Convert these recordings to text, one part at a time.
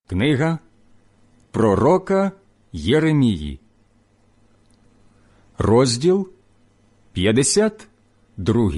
Книга пророка Єремії, розділ 52.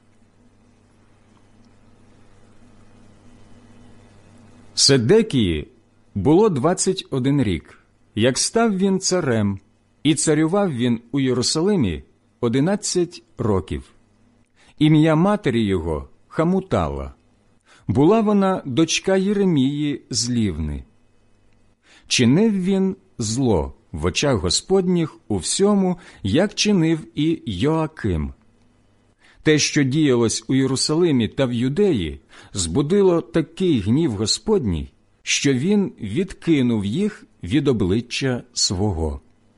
Седекії було 21 рік, як став він царем, і царював він у Єрусалимі 11 років. Ім'я матері його Хамутала. Була вона дочка Єремії з Лівни. Чинив він зло в очах Господніх у всьому, як чинив і Йоаким. Те, що діялось у Єрусалимі та в Юдеї, збудило такий гнів Господній, що він відкинув їх від обличчя свого.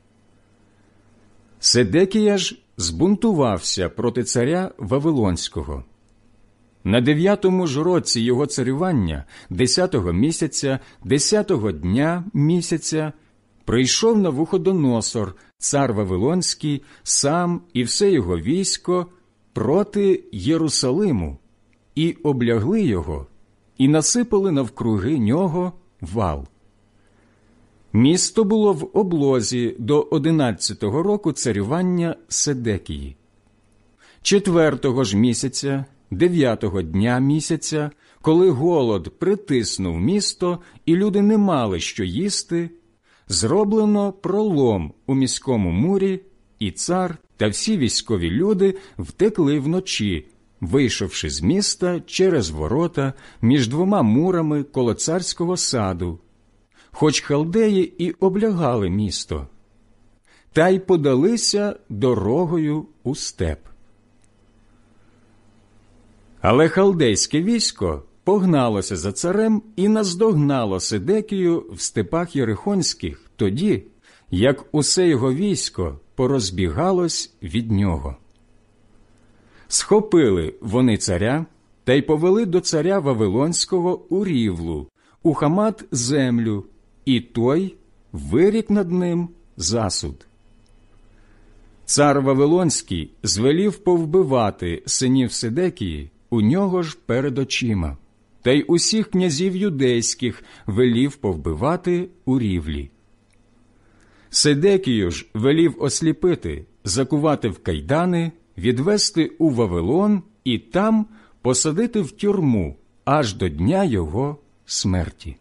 Седекія ж збунтувався проти царя Вавилонського. На 9-му ж році його царювання, 10-го місяця, 10-го дня місяця, прийшов Навуходоносор, цар Вавилонський, сам і все його військо проти Єрусалиму, і облягли його, і насипали навкруги нього вал. Місто було в облозі до 11-го року царювання Седекії. 4-го ж місяця, 9-го дня місяця, коли голод притиснув місто і люди не мали що їсти, зроблено пролом у міському мурі, і цар та всі військові люди втекли вночі, вийшовши з міста через ворота між двома мурами коло царського саду, хоч халдеї і облягали місто, та й подалися дорогою у степ. Але халдейське військо погналося за царем і наздогнало Седекію в степах Єрихонських тоді, як усе його військо порозбігалось від нього. Схопили вони царя та й повели до царя Вавилонського у Рівлу, у Хамат землю, і той вирік над ним засуд. Цар Вавилонський звелів повбивати синів Седекії у нього ж перед очима, та й усіх князів юдейських велів повбивати у Рівлі. Седекію ж велів осліпити, закувати в кайдани, відвести у Вавилон і там посадити в тюрму аж до дня його смерті.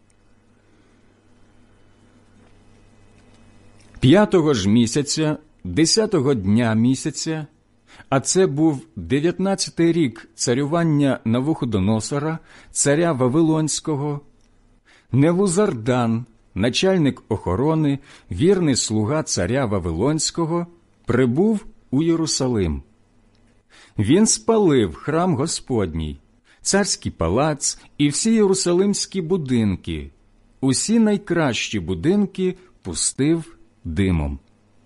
5-го ж місяця, 10-го дня місяця, а це був 19-й рік царювання Навуходоносора, царя Вавилонського, Невузардан, начальник охорони, вірний слуга царя Вавилонського, прибув у Єрусалим. Він спалив храм Господній, царський палац і всі єрусалимські будинки, усі найкращі будинки пустив димом.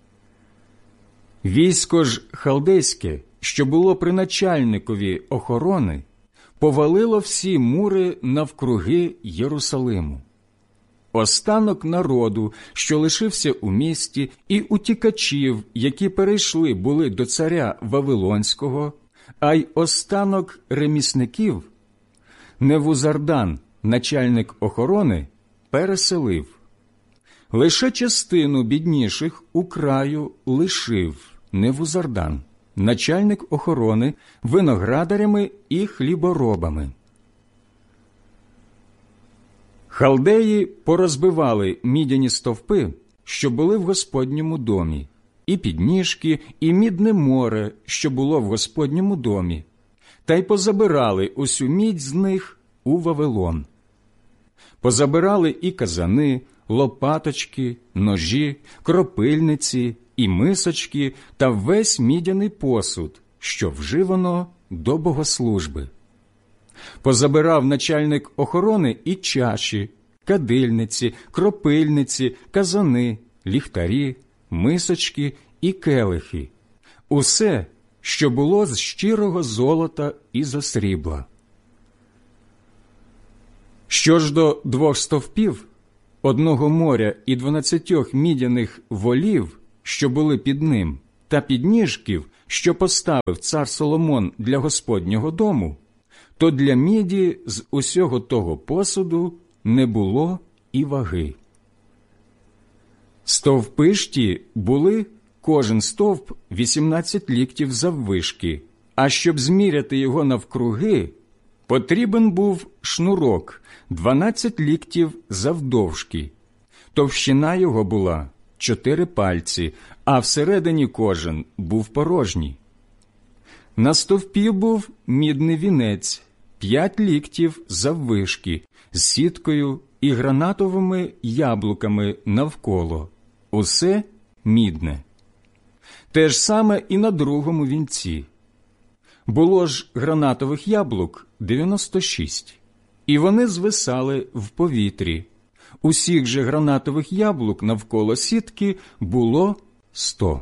Військо ж халдейське, що було при начальникові охорони, повалило всі мури навкруги Єрусалиму. Останок народу, що лишився у місті, і утікачів, які перейшли були до царя Вавилонського, а й останок ремісників, Невузардан, начальник охорони, переселив. Лише частину бідніших у краю лишив Невузардан, начальник охорони, виноградарями і хліборобами. Халдеї порозбивали мідяні стовпи, що були в Господньому домі, і підніжки, і мідне море, що було в Господньому домі, та й позабирали усю мідь з них у Вавилон. Позабирали і казани, лопаточки, ножі, кропильниці і мисочки та весь мідяний посуд, що вживано до богослужби. Позабирав начальник охорони і чаші, кадильниці, кропильниці, казани, ліхтарі, мисочки і келихи, усе, що було з щирого золота і зо срібла. Що ж до 2 стовпів, 1 моря і 12 мідяних волів, що були під ним, та підніжків, що поставив цар Соломон для Господнього дому, то для міді з усього того посуду не було і ваги. Стовпи ж ті були кожен стовп 18 ліктів заввишки, а щоб зміряти його навкруги, потрібен був шнурок 12 ліктів завдовжки. Товщина його була 4 пальці, а всередині кожен був порожній. На стовпі був мідний вінець 5 ліктів заввишки з сіткою і гранатовими яблуками навколо. Усе мідне. Те ж саме і на другому вінці. Було ж гранатових яблук 96, і вони звисали в повітрі. Усіх же гранатових яблук навколо сітки було 100.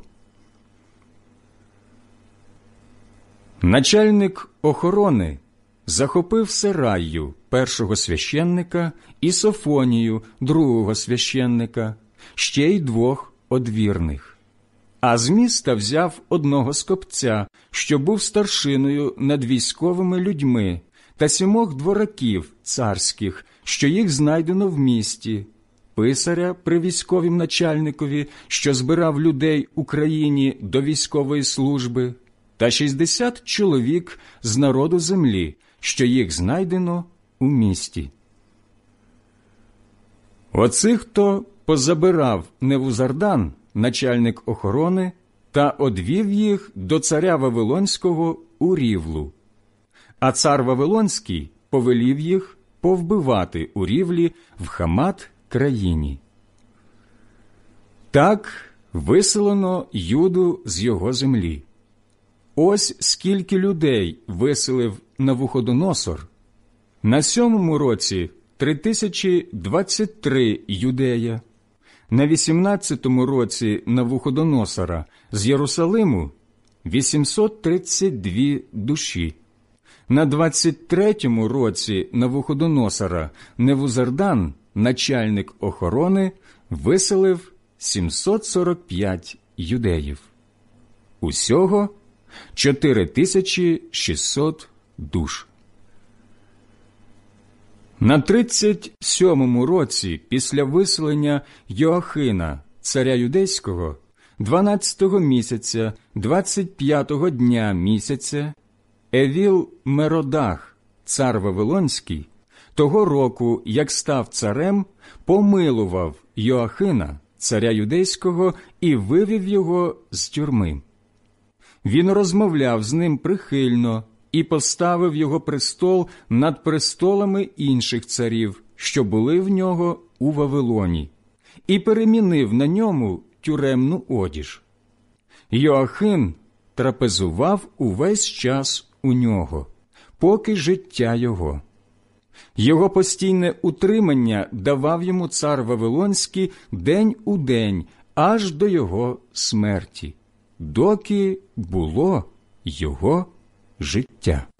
Начальник охорони захопив Сераю, першого священника, і Софонію, другого священника, ще й 2 одвірних. А з міста взяв одного скопця, що був старшиною над військовими людьми, та 7 двораків царських, що їх знайдено в місті, писаря при військовім начальникові, що збирав людей Україні до військової служби, та 60 чоловік з народу землі, що їх знайдено у місті. Оцих то позабирав Невузардан, начальник охорони, та одвів їх до царя Вавилонського у Рівлу. А цар Вавилонський повелів їх повбивати у Рівлі в Хамат країні. Так виселено Юду з його землі. Ось скільки людей виселив Навуходоносор. На 7-му році 3023 юдея, на 18-му році Навуходоносора з Єрусалиму 832 душі, на 23-му році Навуходоносора Невузардан, начальник охорони, виселив 745 юдеїв. Усього 4600 душ. На 37-му році після виселення Йоахина, царя юдейського, 12-го місяця, 25-го дня місяця, Евіл-Меродах, цар Вавилонський, того року, як став царем, помилував Йоахина, царя юдейського, і вивів його з тюрми. Він розмовляв з ним прихильно і поставив його престол над престолами інших царів, що були в нього у Вавилоні, і перемінив на ньому тюремну одіж. Йоахин трапезував увесь час у нього, поки життя його. Його постійне утримання давав йому цар Вавилонський день у день, аж до його смерті, доки було його життя.